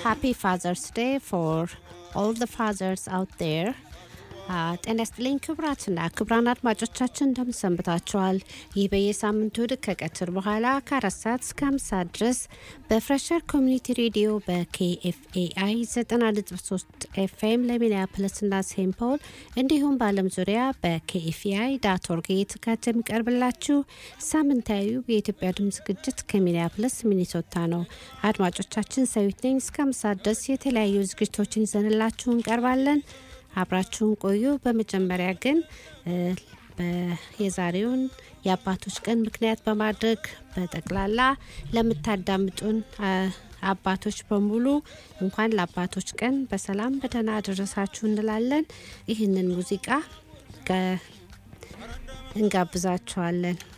Happy Father's Day for all the fathers out there. ጤና ይስጥልኝ ክቡራትና ክቡራን አድማጮቻችን እንደምን ሰንብታችኋል? ይህ በየሳምንቱ ከቀትር በኋላ ከ4 ሰዓት እስከ 5 ሰዓት ድረስ በፍሬሸር ኮሚኒቲ ሬዲዮ በKFAI 90.3 FM ለሚኒያፖሊስ እና ሴንት ፖል እንዲሁም በዓለም ዙሪያ በKFAI.org የተዘጋጀ የሚቀርብላችሁ ሳምንታዊው የኢትዮጵያ ድምጽ ዝግጅት ከሚኒያፖሊስ ሚኒሶታ ነው። አድማጮቻችን ሰዊት ነኝ። እስከ 5 ሰዓት ድረስ የተለያዩ ዝግጅቶችን ይዘንላችሁ እንቀርባለን። አብራችሁን ቆዩ። በመጀመሪያ ግን የዛሬውን የአባቶች ቀን ምክንያት በማድረግ በጠቅላላ ለምታዳምጡን አባቶች በሙሉ እንኳን ለአባቶች ቀን በሰላም በደህና አደረሳችሁ እንላለን። ይህንን ሙዚቃ እንጋብዛችኋለን።